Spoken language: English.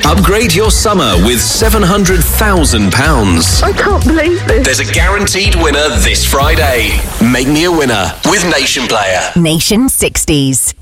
Upgrade your summer with £700,000. I can't believe this. There's a guaranteed winner this Friday. Make me a winner with Nation Player. Nation 60s.